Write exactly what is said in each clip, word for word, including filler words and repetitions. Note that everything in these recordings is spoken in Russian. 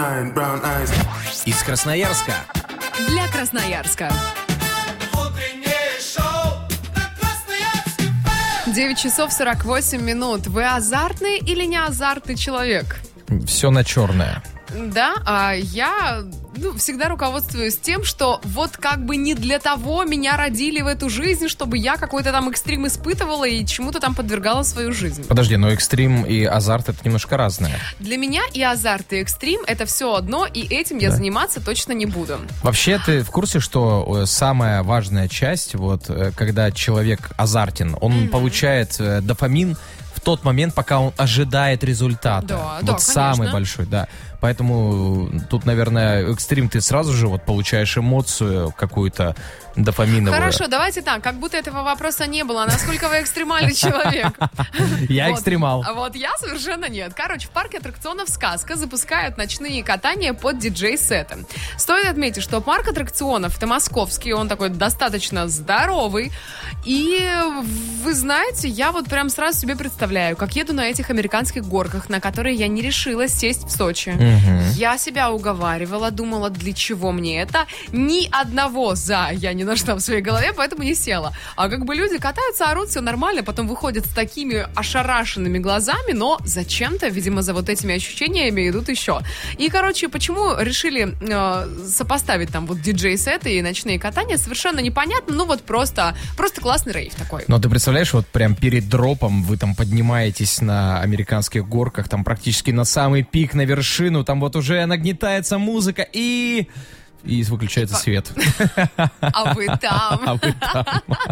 Из Красноярска. Для Красноярска. девять часов сорок восемь минут. Вы азартный или не азартный человек? Все на черное. Да, а я ну, всегда руководствуюсь тем, что вот как бы не для того меня родили в эту жизнь, чтобы я какой-то там экстрим испытывала и чему-то там подвергала свою жизнь. Подожди, но экстрим и азарт — это немножко разное. Для меня и азарт, и экстрим — это все одно, и этим я да. заниматься точно не буду. Вообще, ты в курсе, что самая важная часть, вот, когда человек азартен, он mm-hmm. получает дофамин в тот момент, пока он ожидает результата. Да, вот да, самый конечно. большой, да. Поэтому тут, наверное, экстрим ты сразу же вот получаешь эмоцию какую-то дофаминовую. Хорошо, давайте так, как будто этого вопроса не было. Насколько вы экстремальный человек? Я экстремал. Вот я совершенно нет. Короче, в парке аттракционов «Сказка» запускают ночные катания под диджей-сеты. Стоит отметить, что парк аттракционов — это московский, он такой достаточно здоровый. И вы знаете, я вот прям сразу себе представляю, как еду на этих американских горках, на которые я не решилась сесть в Сочи. Угу. Я себя уговаривала, думала, для чего мне это. Ни одного «за» я не нашла в своей голове, поэтому не села. А как бы люди катаются, орут, все нормально, потом выходят с такими ошарашенными глазами, но зачем-то, видимо, за вот этими ощущениями идут еще. И, короче, почему решили э, сопоставить там вот диджей-сеты и ночные катания, совершенно непонятно, ну вот просто, просто классный рейв такой. Но ты представляешь, вот прям перед дропом вы там поднимаетесь на американских горках, там практически на самый пик, на вершину, там вот уже нагнетается музыка и... И выключается свет. А вы там. А вы там.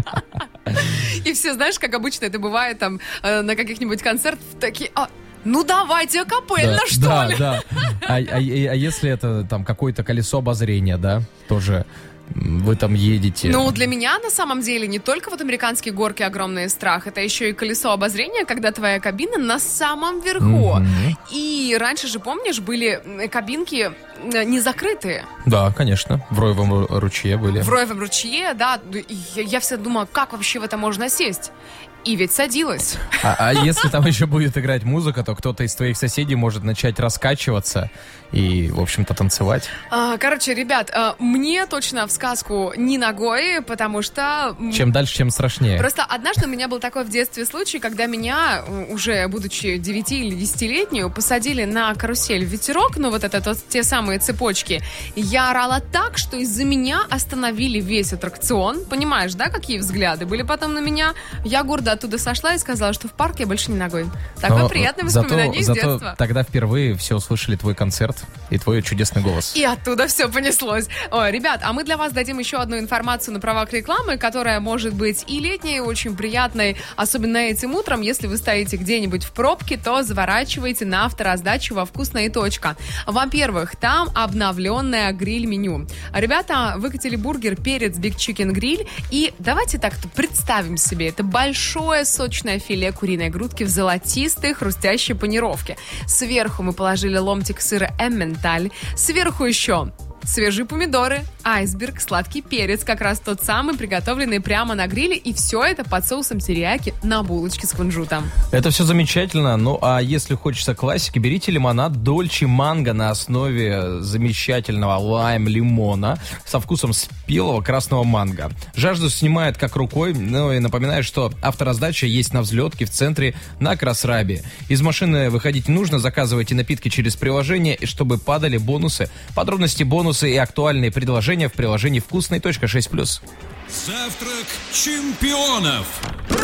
И все, знаешь, как обычно это бывает там э, на каких-нибудь концертах, такие... А, ну давайте акапельно, да, что да, ли? Да, а, а, а если это там какое-то колесо обозрения, да, тоже... Вы там едете. Ну, для меня, на самом деле, не только вот американские горки огромный страх, это еще и колесо обозрения, когда твоя кабина на самом верху. Mm-hmm. И раньше же, помнишь, были кабинки не закрытые. Да, конечно. В Роевом ручье были. В Роевом ручье, да. Я, я всегда думала, как вообще в это можно сесть? И ведь садилась. А, а если там еще будет играть музыка, то кто-то из твоих соседей может начать раскачиваться и, в общем-то, танцевать. А, короче, ребят, а, мне точно в сказку не ногой, потому что... Чем дальше, тем страшнее. Просто однажды у меня был такой в детстве случай, когда меня, уже будучи девяти- или десятилетнюю, посадили на карусель ветерок, ну вот это вот, те самые цепочки. И я орала так, что из-за меня остановили весь аттракцион. Понимаешь, да, какие взгляды были потом на меня? Я гордо оттуда сошла и сказала, что в парк я больше не ногой. Такое приятное воспоминание из зато детства. Тогда впервые все услышали твой концерт и твой чудесный голос. И оттуда все понеслось. Ой, ребят, а мы для вас дадим еще одну информацию на правах рекламы, которая может быть и летней, и очень приятной, особенно этим утром. Если вы стоите где-нибудь в пробке, то заворачивайте на автораздачу во «Вкусная точка». Во-первых, там обновленное гриль-меню. Ребята выкатили бургер, перец, Big Chicken Grill. И давайте так представим себе, это большое сочное филе куриной грудки в золотистой хрустящей панировке. Сверху мы положили ломтик сыра эмменталь. Сверху еще свежие помидоры, айсберг, сладкий перец, как раз тот самый, приготовленный прямо на гриле, и все это под соусом терияки на булочке с кунжутом. Это все замечательно, ну а если хочется классики, берите лимонад Дольче Манго на основе замечательного лайм-лимона со вкусом спелого красного манго. Жажду снимает как рукой, ну и напоминаю, что автораздача есть на взлетке в центре на Красрабе. Из машины выходить не нужно, заказывайте напитки через приложение, чтобы падали бонусы. Подробности бонусы и актуальные предложения в приложении «Вкусная точка шесть плюс». Завтрак чемпионов.